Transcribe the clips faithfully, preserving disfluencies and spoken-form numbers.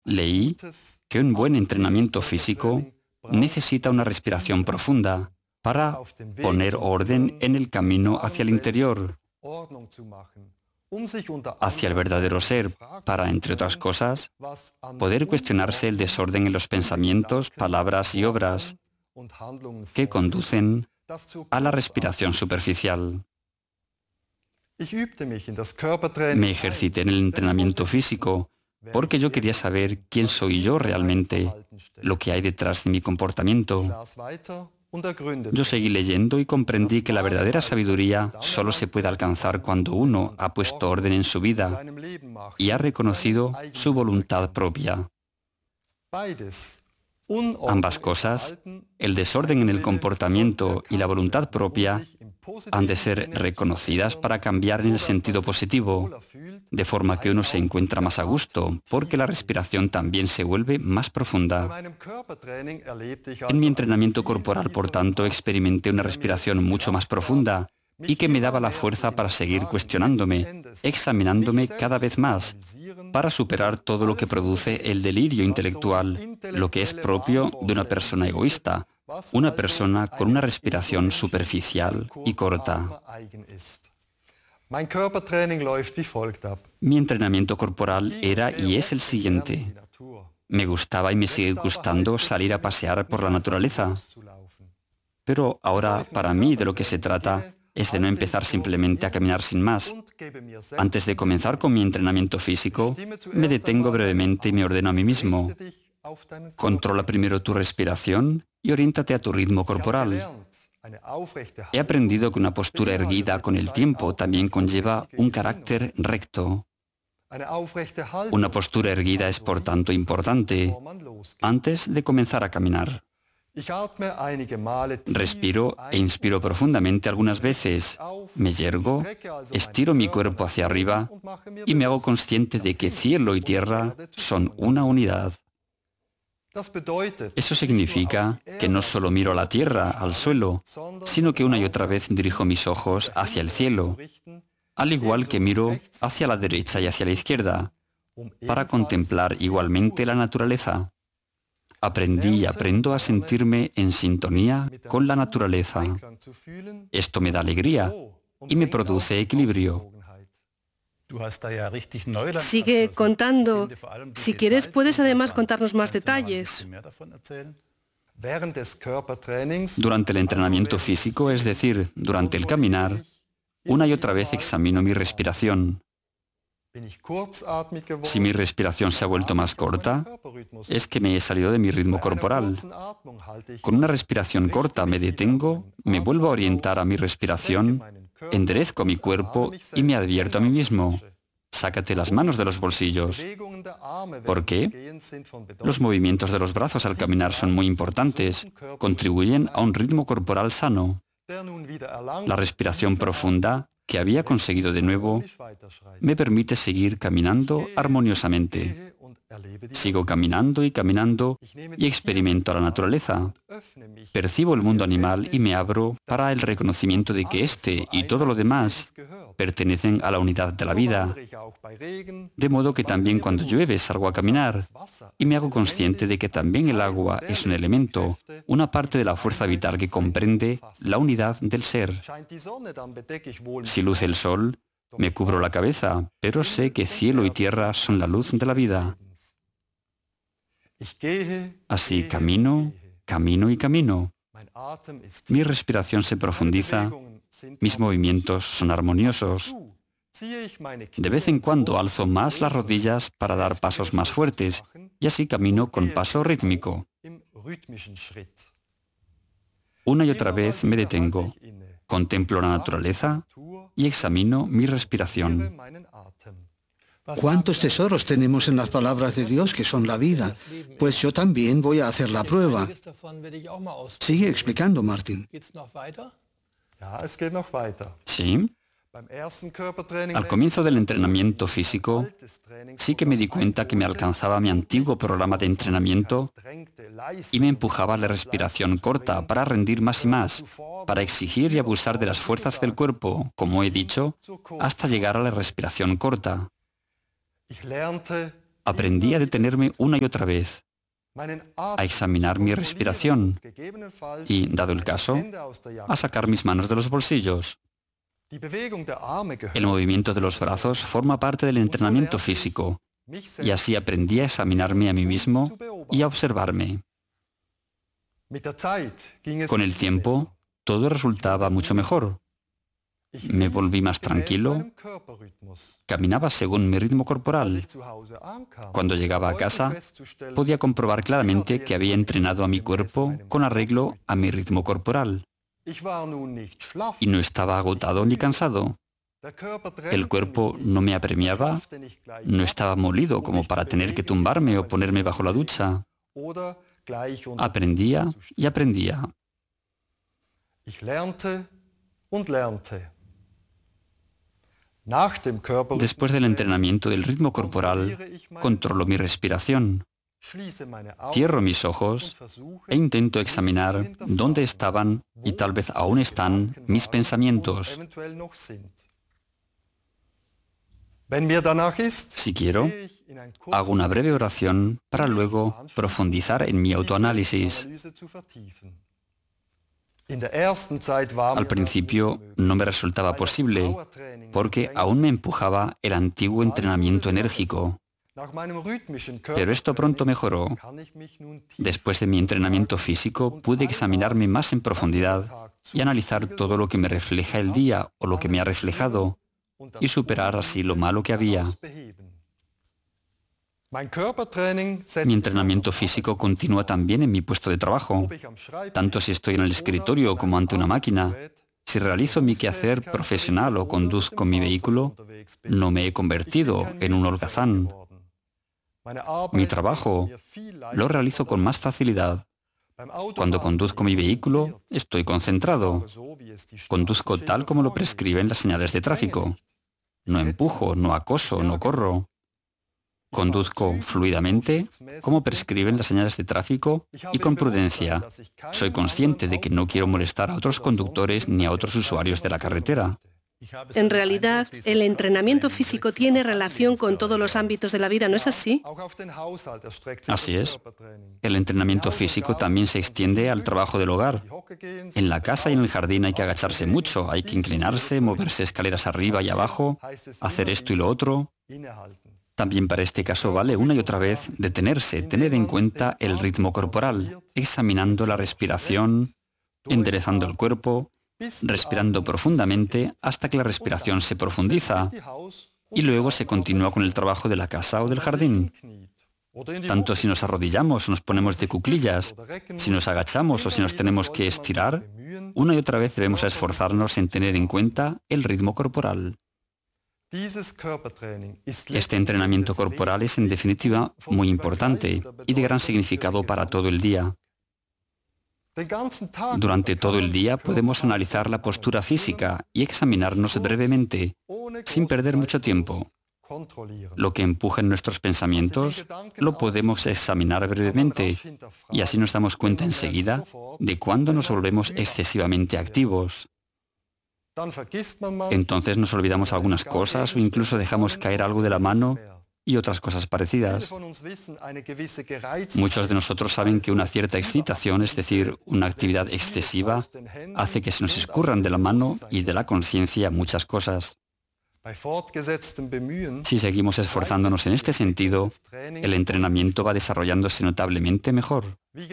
Leí que un buen entrenamiento físico necesita una respiración profunda para poner orden en el camino hacia el interior, hacia el verdadero ser, para, entre otras cosas, poder cuestionarse el desorden en los pensamientos, palabras y obras que conducen a la respiración superficial. Me ejercité en el entrenamiento físico porque yo quería saber quién soy yo realmente, lo que hay detrás de mi comportamiento. Yo seguí leyendo y comprendí que la verdadera sabiduría solo se puede alcanzar cuando uno ha puesto orden en su vida y ha reconocido su voluntad propia. Ambas cosas, el desorden en el comportamiento y la voluntad propia, han de ser reconocidas para cambiar en el sentido positivo, de forma que uno se encuentra más a gusto, porque la respiración también se vuelve más profunda. En mi entrenamiento corporal, por tanto, experimenté una respiración mucho más profunda y que me daba la fuerza para seguir cuestionándome, examinándome cada vez más, para superar todo lo que produce el delirio intelectual, lo que es propio de una persona egoísta, una persona con una respiración superficial y corta. Mi entrenamiento corporal era y es el siguiente. Me gustaba y me sigue gustando salir a pasear por la naturaleza. Pero ahora, para mí, de lo que se trata es de no empezar simplemente a caminar sin más. Antes de comenzar con mi entrenamiento físico, me detengo brevemente y me ordeno a mí mismo. Controla primero tu respiración y oriéntate a tu ritmo corporal. He aprendido que una postura erguida con el tiempo también conlleva un carácter recto. Una postura erguida es, por tanto, importante antes de comenzar a caminar. Respiro e inspiro profundamente algunas veces, me yergo, estiro mi cuerpo hacia arriba y me hago consciente de que cielo y tierra son una unidad. Eso significa que no solo miro a la tierra, al suelo, sino que una y otra vez dirijo mis ojos hacia el cielo, al igual que miro hacia la derecha y hacia la izquierda, para contemplar igualmente la naturaleza. Aprendí y aprendo a sentirme en sintonía con la naturaleza. Esto me da alegría y me produce equilibrio. Sigue contando. Si quieres, puedes además contarnos más detalles. Durante el entrenamiento físico, es decir, durante el caminar, una y otra vez examino mi respiración. Si mi respiración se ha vuelto más corta, es que me he salido de mi ritmo corporal. Con una respiración corta me detengo, me vuelvo a orientar a mi respiración, enderezco mi cuerpo y me advierto a mí mismo: sácate las manos de los bolsillos. ¿Por qué? Los movimientos de los brazos al caminar son muy importantes, contribuyen a un ritmo corporal sano. La respiración profunda que había conseguido de nuevo me permite seguir caminando armoniosamente. Sigo caminando y caminando y experimento la naturaleza. Percibo el mundo animal y me abro para el reconocimiento de que este y todo lo demás pertenecen a la unidad de la vida. De modo que también cuando llueve salgo a caminar y me hago consciente de que también el agua es un elemento, una parte de la fuerza vital que comprende la unidad del ser. Si luce el sol, me cubro la cabeza, pero sé que cielo y tierra son la luz de la vida. Así camino, camino y camino. Mi respiración se profundiza, mis movimientos son armoniosos. De vez en cuando alzo más las rodillas para dar pasos más fuertes y así camino con paso rítmico. Una y otra vez me detengo, contemplo la naturaleza y examino mi respiración. ¿Cuántos tesoros tenemos en las palabras de Dios que son la vida? Pues yo también voy a hacer la prueba. Sigue explicando, Martin. ¿Sí? Al comienzo del entrenamiento físico, sí que me di cuenta que me alcanzaba mi antiguo programa de entrenamiento y me empujaba a la respiración corta para rendir más y más, para exigir y abusar de las fuerzas del cuerpo, como he dicho, hasta llegar a la respiración corta. aprendí a detenerme una y otra vez, a examinar mi respiración y, dado el caso, a sacar mis manos de los bolsillos. El movimiento de los brazos forma parte del entrenamiento físico y así aprendí a examinarme a mí mismo y a observarme. Con el tiempo, todo resultaba mucho mejor. Me volví más tranquilo, caminaba según mi ritmo corporal. Cuando llegaba a casa, podía comprobar claramente que había entrenado a mi cuerpo con arreglo a mi ritmo corporal. Y no estaba agotado ni cansado. El cuerpo no me apremiaba, no estaba molido como para tener que tumbarme o ponerme bajo la ducha. Aprendía y aprendía. Después del entrenamiento del ritmo corporal, controlo mi respiración. Cierro mis ojos e intento examinar dónde estaban y tal vez aún están mis pensamientos. Si quiero, hago una breve oración para luego profundizar en mi autoanálisis. Al principio no me resultaba posible porque aún me empujaba el antiguo entrenamiento enérgico. Pero esto pronto mejoró. Después de mi entrenamiento físico pude examinarme más en profundidad y analizar todo lo que me refleja el día o lo que me ha reflejado y superar así lo malo que había. Mi entrenamiento físico continúa también en mi puesto de trabajo, tanto si estoy en el escritorio como ante una máquina. Si realizo mi quehacer profesional o conduzco mi vehículo, no me he convertido en un holgazán. Mi trabajo lo realizo con más facilidad. Cuando conduzco mi vehículo, estoy concentrado. Conduzco tal como lo prescriben las señales de tráfico. No empujo, no acoso, no corro. Conduzco fluidamente, como prescriben las señales de tráfico, y con prudencia. Soy consciente de que no quiero molestar a otros conductores ni a otros usuarios de la carretera. En realidad, el entrenamiento físico tiene relación con todos los ámbitos de la vida, ¿no es así? Así es. El entrenamiento físico también se extiende al trabajo del hogar. En la casa y en el jardín hay que agacharse mucho, hay que inclinarse, moverse escaleras arriba y abajo, hacer esto y lo otro. También para este caso vale una y otra vez detenerse, tener en cuenta el ritmo corporal, examinando la respiración, enderezando el cuerpo, respirando profundamente hasta que la respiración se profundiza y luego se continúa con el trabajo de la casa o del jardín. Tanto si nos arrodillamos o nos ponemos de cuclillas, si nos agachamos o si nos tenemos que estirar, una y otra vez debemos esforzarnos en tener en cuenta el ritmo corporal. Este entrenamiento corporal es en definitiva muy importante y de gran significado para todo el día. Durante todo el día podemos analizar la postura física y examinarnos brevemente, sin perder mucho tiempo. Lo que empuja en nuestros pensamientos lo podemos examinar brevemente y así nos damos cuenta enseguida de cuándo nos volvemos excesivamente activos. Entonces nos olvidamos algunas cosas o incluso dejamos caer algo de la mano y otras cosas parecidas. Muchos de nosotros saben que una cierta excitación, es decir, una actividad excesiva, hace que se nos escurran de la mano y de la conciencia muchas cosas. Si seguimos esforzándonos en este sentido, el entrenamiento va desarrollándose notablemente mejor.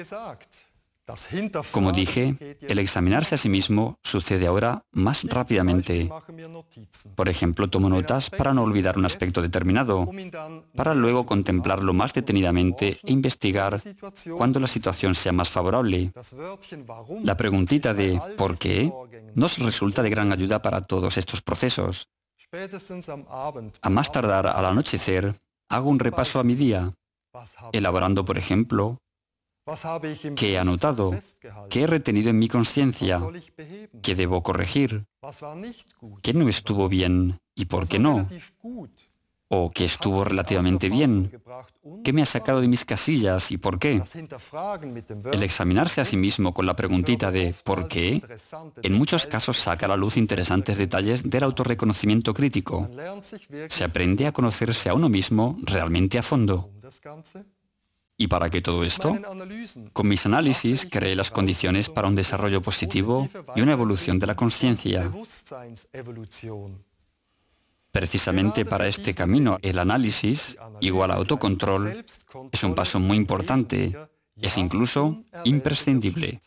Como dije, el examinarse a sí mismo sucede ahora más rápidamente. Por ejemplo, tomo notas para no olvidar un aspecto determinado, para luego contemplarlo más detenidamente e investigar cuando la situación sea más favorable. La preguntita de ¿por qué? Nos resulta de gran ayuda para todos estos procesos. A más tardar al anochecer, hago un repaso a mi día, elaborando, por ejemplo, ¿qué he anotado? ¿Qué he retenido en mi conciencia? ¿Qué debo corregir? ¿Qué no estuvo bien y por qué no? o que estuvo relativamente bien, qué me ha sacado de mis casillas y por qué. El examinarse a sí mismo con la preguntita de ¿por qué?, en muchos casos saca a la luz interesantes detalles del autorreconocimiento crítico. Se aprende a conocerse a uno mismo realmente a fondo. ¿Y para qué todo esto? Con mis análisis creé las condiciones para un desarrollo positivo y una evolución de la conciencia. Precisamente para este camino, el análisis, igual a autocontrol, es un paso muy importante, es incluso imprescindible.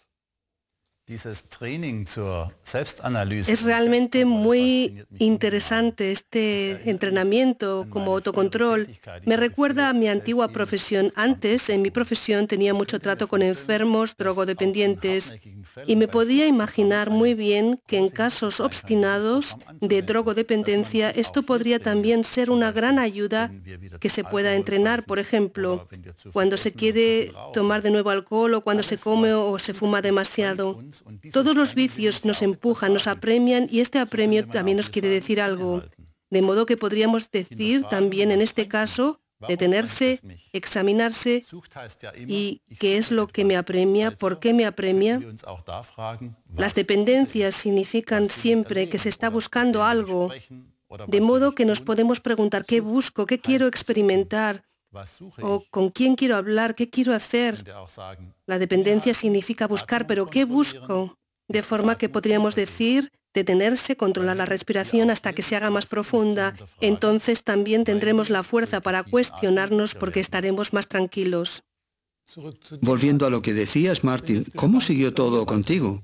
Es realmente muy interesante este entrenamiento como autocontrol. Me recuerda a mi antigua profesión. Antes, en mi profesión, tenía mucho trato con enfermos, drogodependientes, y me podía imaginar muy bien que en casos obstinados de drogodependencia, esto podría también ser una gran ayuda que se pueda entrenar. Por ejemplo, cuando se quiere tomar de nuevo alcohol o cuando se come o se fuma demasiado. Todos los vicios nos empujan, nos apremian y este apremio también nos quiere decir algo. De modo que podríamos decir también en este caso, detenerse, examinarse y qué es lo que me apremia, por qué me apremia. Las dependencias significan siempre que se está buscando algo, de modo que nos podemos preguntar qué busco, qué quiero experimentar, o con quién quiero hablar, qué quiero hacer. La dependencia significa buscar, pero ¿qué busco? De forma que podríamos decir, detenerse, controlar la respiración hasta que se haga más profunda. Entonces también tendremos la fuerza para cuestionarnos porque estaremos más tranquilos. Volviendo a lo que decías, Martin, ¿cómo siguió todo contigo?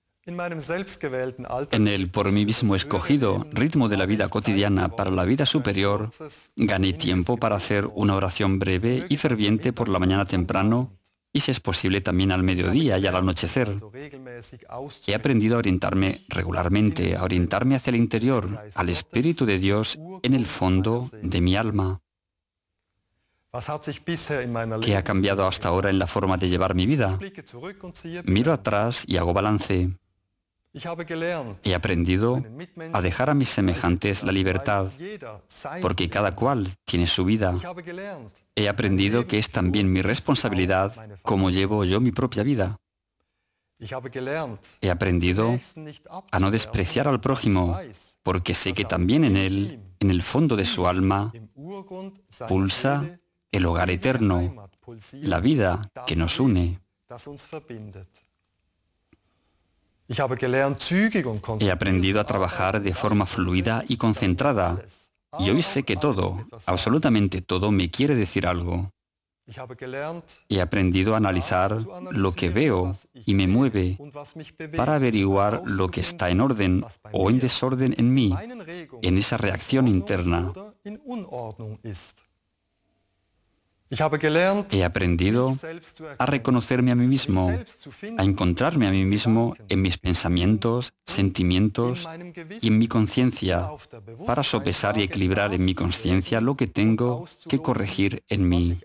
En el por mí mismo escogido ritmo de la vida cotidiana para la vida superior, gané tiempo para hacer una oración breve y ferviente por la mañana temprano y, si es posible, también al mediodía y al anochecer. He aprendido a orientarme regularmente, a orientarme hacia el interior, al Espíritu de Dios en el fondo de mi alma. ¿Qué ha cambiado hasta ahora en la forma de llevar mi vida? Miro atrás y hago balance. He aprendido a dejar a mis semejantes la libertad, porque cada cual tiene su vida. He aprendido que es también mi responsabilidad cómo llevo yo mi propia vida. He aprendido a no despreciar al prójimo, porque sé que también en él, en el fondo de su alma, pulsa el hogar eterno, la vida que nos une. He aprendido a trabajar de forma fluida y concentrada, y hoy sé que todo, absolutamente todo, me quiere decir algo. He aprendido a analizar lo que veo y me mueve para averiguar lo que está en orden o en desorden en mí, en esa reacción interna. He aprendido a reconocerme a mí mismo, a encontrarme a mí mismo en mis pensamientos, sentimientos y en mi conciencia, para sopesar y equilibrar en mi conciencia lo que tengo que corregir en mí.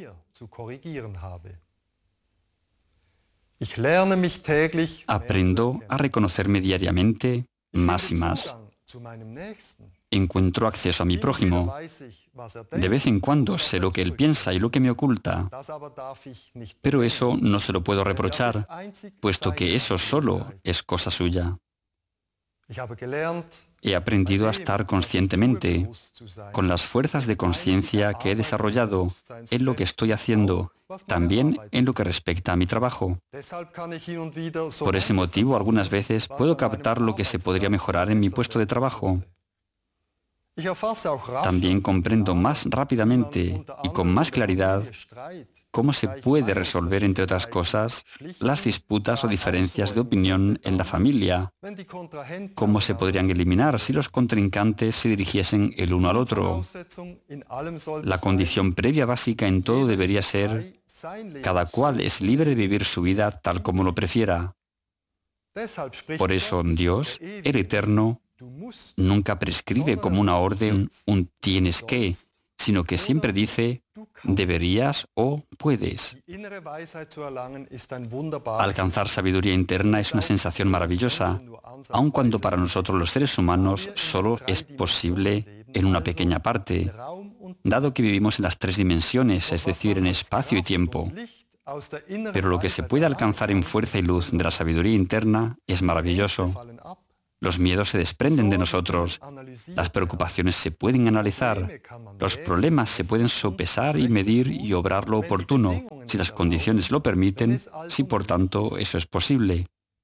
Aprendo a reconocerme diariamente más y más. Encuentro acceso a mi prójimo. De vez en cuando sé lo que él piensa y lo que me oculta, pero eso no se lo puedo reprochar, puesto que eso solo es cosa suya. He aprendido a estar conscientemente, con las fuerzas de conciencia que he desarrollado en lo que estoy haciendo, también en lo que respecta a mi trabajo. Por ese motivo, algunas veces puedo captar lo que se podría mejorar en mi puesto de trabajo. También comprendo más rápidamente y con más claridad cómo se puede resolver, entre otras cosas, las disputas o diferencias de opinión en la familia, cómo se podrían eliminar si los contrincantes se dirigiesen el uno al otro. La condición previa básica en todo debería ser: cada cual es libre de vivir su vida tal como lo prefiera. Por eso Dios, el Eterno, nunca prescribe como una orden un tienes que, sino que siempre dice deberías o puedes. Alcanzar sabiduría interna es una sensación maravillosa, aun cuando para nosotros los seres humanos solo es posible en una pequeña parte, dado que vivimos en las tres dimensiones, es decir, en espacio y tiempo. Pero lo que se puede alcanzar en fuerza y luz de la sabiduría interna es maravilloso. Los miedos se desprenden de nosotros, las preocupaciones se pueden analizar, los problemas se pueden sopesar y medir y obrar lo oportuno, si las condiciones lo permiten, si por tanto eso es posible.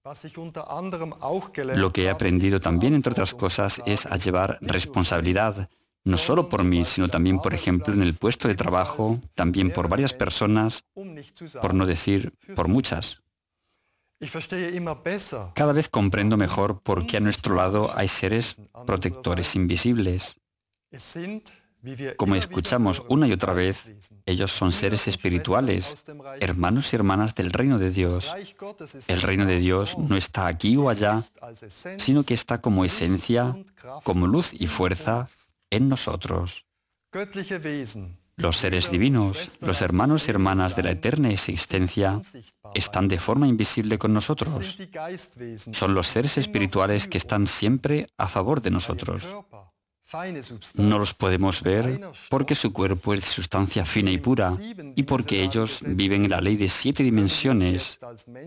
Lo que he aprendido también, entre otras cosas, es a llevar responsabilidad, no solo por mí, sino también, por ejemplo, en el puesto de trabajo, también por varias personas, por no decir por muchas. Cada vez comprendo mejor por qué a nuestro lado hay seres protectores invisibles. Como escuchamos una y otra vez, ellos son seres espirituales, hermanos y hermanas del reino de Dios. El reino de Dios no está aquí o allá, sino que está como esencia, como luz y fuerza en nosotros. Los seres divinos, los hermanos y hermanas de la eterna existencia, están de forma invisible con nosotros. Son los seres espirituales que están siempre a favor de nosotros. No los podemos ver porque su cuerpo es de sustancia fina y pura y porque ellos viven en la ley de siete dimensiones.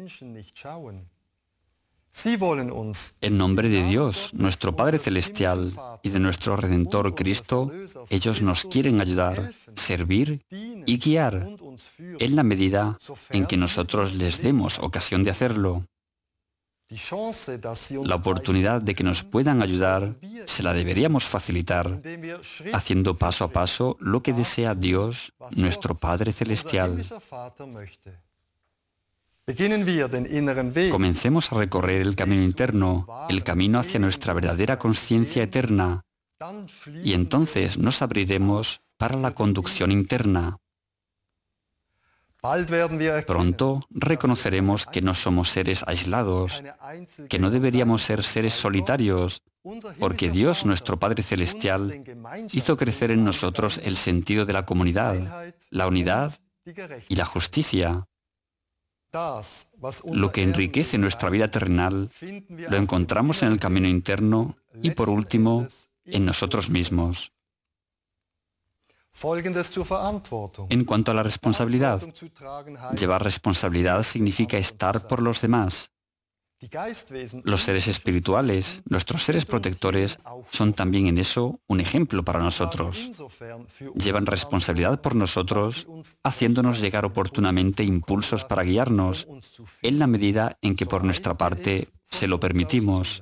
En nombre de Dios, nuestro Padre Celestial, y de nuestro Redentor Cristo, ellos nos quieren ayudar, servir y guiar en la medida en que nosotros les demos ocasión de hacerlo. La oportunidad de que nos puedan ayudar se la deberíamos facilitar, haciendo paso a paso lo que desea Dios, nuestro Padre Celestial. Comencemos a recorrer el camino interno, el camino hacia nuestra verdadera conciencia eterna, y entonces nos abriremos para la conducción interna. Pronto reconoceremos que no somos seres aislados, que no deberíamos ser seres solitarios, porque Dios, nuestro Padre Celestial, hizo crecer en nosotros el sentido de la comunidad, la unidad y la justicia. Lo que enriquece nuestra vida terrenal lo encontramos en el camino interno y, por último, en nosotros mismos. En cuanto a la responsabilidad, llevar responsabilidad significa estar por los demás. Los seres espirituales, nuestros seres protectores, son también en eso un ejemplo para nosotros. Llevan responsabilidad por nosotros, haciéndonos llegar oportunamente impulsos para guiarnos, en la medida en que por nuestra parte se lo permitimos.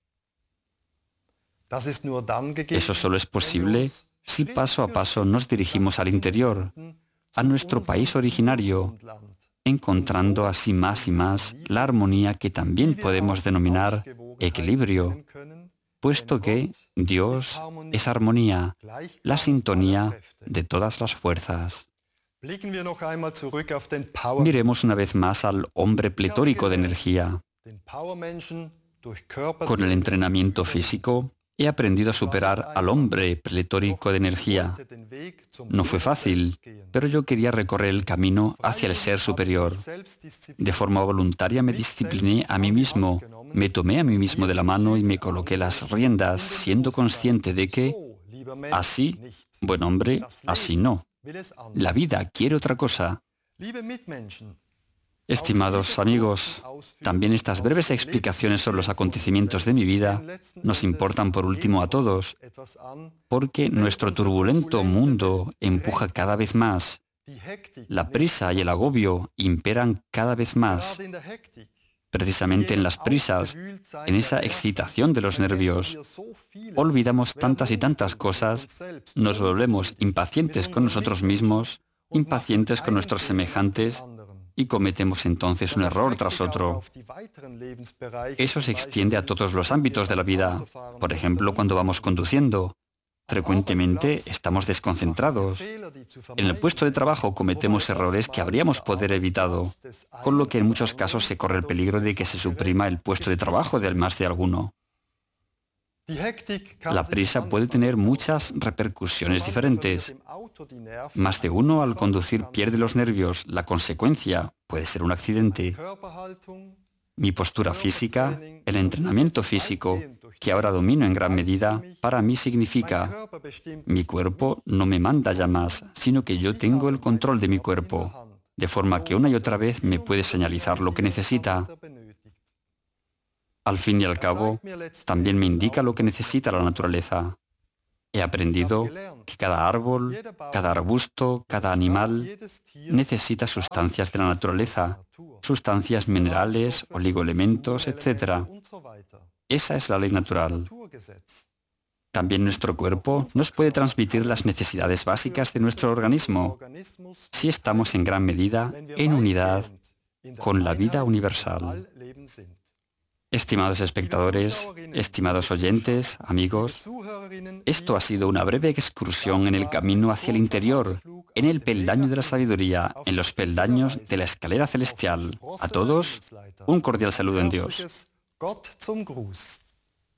Eso solo es posible si paso a paso nos dirigimos al interior, a nuestro país originario, encontrando así más y más la armonía que también podemos denominar equilibrio, puesto que Dios es armonía, la sintonía de todas las fuerzas. Miremos una vez más al hombre pletórico de energía. Con el entrenamiento físico, he aprendido a superar al hombre pletórico de energía. No fue fácil, pero yo quería recorrer el camino hacia el ser superior. De forma voluntaria me discipliné a mí mismo, me tomé a mí mismo de la mano y me coloqué las riendas, siendo consciente de que, así, buen hombre, así no. La vida quiere otra cosa. Estimados amigos, también estas breves explicaciones sobre los acontecimientos de mi vida nos importan por último a todos, porque nuestro turbulento mundo empuja cada vez más. La prisa y el agobio imperan cada vez más. Precisamente en las prisas, en esa excitación de los nervios, olvidamos tantas y tantas cosas, nos volvemos impacientes con nosotros mismos, impacientes con nuestros semejantes, y cometemos entonces un error tras otro. Eso se extiende a todos los ámbitos de la vida. Por ejemplo, cuando vamos conduciendo, frecuentemente estamos desconcentrados. En el puesto de trabajo cometemos errores que habríamos podido haber evitado, con lo que en muchos casos se corre el peligro de que se suprima el puesto de trabajo de más de alguno. La prisa puede tener muchas repercusiones diferentes. Más de uno al conducir pierde los nervios. La consecuencia puede ser un accidente. Mi postura física, el entrenamiento físico, que ahora domino en gran medida, para mí significa: mi cuerpo no me manda ya más, sino que yo tengo el control de mi cuerpo, de forma que una y otra vez me puede señalizar lo que necesita. Al fin y al cabo, también me indica lo que necesita la naturaleza. He aprendido que cada árbol, cada arbusto, cada animal necesita sustancias de la naturaleza, sustancias minerales, oligoelementos, etcétera. Esa es la ley natural. También nuestro cuerpo nos puede transmitir las necesidades básicas de nuestro organismo, si estamos en gran medida en unidad con la vida universal. Estimados espectadores, estimados oyentes, amigos, esto ha sido una breve excursión en el camino hacia el interior, en el peldaño de la sabiduría, en los peldaños de la escalera celestial. A todos, un cordial saludo en Dios.